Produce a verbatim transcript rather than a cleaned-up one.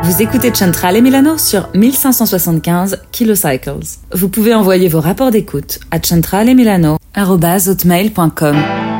Vous écoutez Centrale et Milano sur mille cinq cent soixante-quinze kilocycles. Vous pouvez envoyer vos rapports d'écoute à centralemilano arobase hotmail point com.